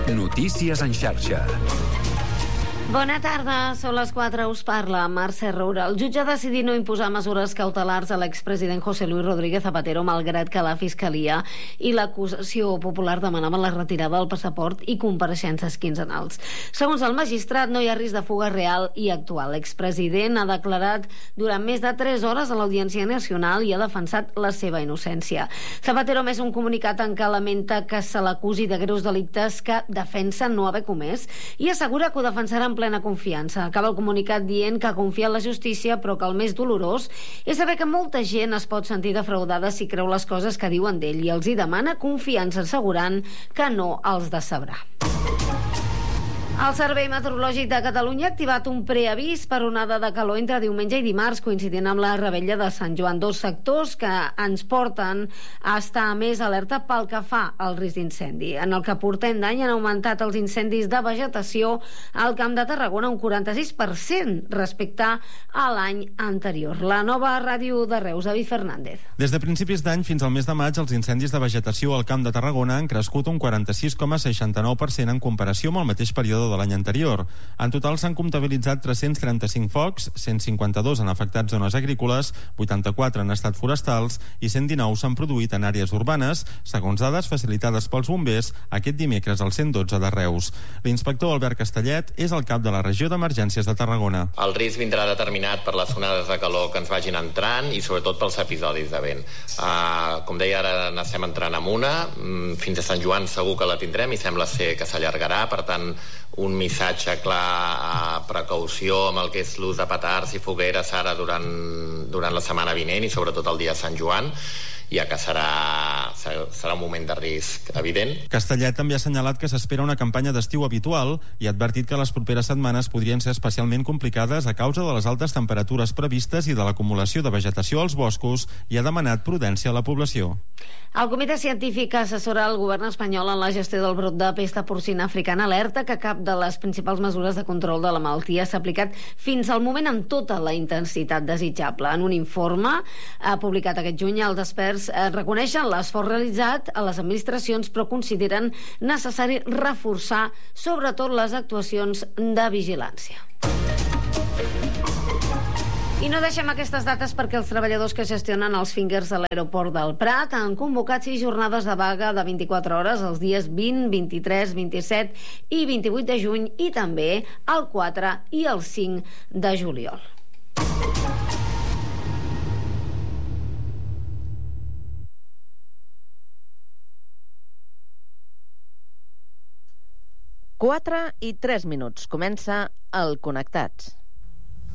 Notícies en xarxa. Bona tarda, són les 4, us parla Mercè Roura. El jutge ha decidit no imposar mesures cautelars a l'expresident José Luis Rodríguez Zapatero, malgrat que la Fiscalia i l'acusació popular demanaven la retirada del passaport i compareixences quinzenals. Segons el magistrat, no hi ha risc de fuga real i actual. L'expresident ha declarat durant més de 3 hores a l'Audiència Nacional i ha defensat la seva innocència. Zapatero ha emès un comunicat en què lamenta que se l'acusi de greus delictes que defensa no haver comès i assegura que ho defensarà en plena confiança. Acaba el comunicat dient que confia en la justícia, però que el més dolorós és saber que molta gent es pot sentir defraudada si creu les coses que diuen d'ell i els hi demana confiança, assegurant que no els decebrà. El Servei Meteorològic de Catalunya ha activat un preavís per onada de calor entre diumenge i dimarts, coincidint amb la revetlla de Sant Joan. 2 sectors que ens porten a estar més alerta pel que fa al risc d'incendi. En el que portem d'any han augmentat els incendis de vegetació al Camp de Tarragona un 46% respecte a l'any anterior. La nova ràdio de Reus, David Fernández. Des de principis d'any fins al mes de maig, els incendis de vegetació al Camp de Tarragona han crescut un 46,69% en comparació amb el mateix període de l'any anterior. En total s'han comptabilitzat 335 focs, 152 han afectat zones agrícoles, 84 han estat forestals i 119 s'han produït en àrees urbanes, segons dades facilitades pels bombers aquest dimecres al 112 de Reus. L'inspector Albert Castellet és el cap de la regió d'emergències de Tarragona. El risc vindrà determinat per les onades de calor que ens vagin entrant i sobretot pels episodis de vent. Com deia, ara n'estem entrant amb una, fins a Sant Joan segur que la tindrem i sembla ser que s'allargarà, per tant un missatge clar, precaució amb el que és l'ús de petards i fogueres ara durant la setmana vinent i sobretot el dia de Sant Joan, ja que serà un moment de risc evident. Castellet també ha assenyalat que s'espera una campanya d'estiu habitual i ha advertit que les properes setmanes podrien ser especialment complicades a causa de les altes temperatures previstes i de l'acumulació de vegetació als boscos i ha demanat prudència a la població. El Comitè Científic que assessora el govern espanyol en la gestió del brot de pesta porcina africana alerta que cap de les principals mesures de control de la malaltia s'ha aplicat fins al moment amb tota la intensitat desitjable. En un informe publicat aquest juny, els experts reconeixen l'esforç realitzat a les administracions, però consideren necessari reforçar sobretot les actuacions de vigilància. I no deixem aquestes dates perquè els treballadors que gestionen els fingers de l'aeroport del Prat han convocat 6 jornades de vaga de 24 hores els dies 20, 23, 27 i 28 de juny i també el 4 i el 5 de juliol. Quatre i 3 minuts. Comença el Connectats.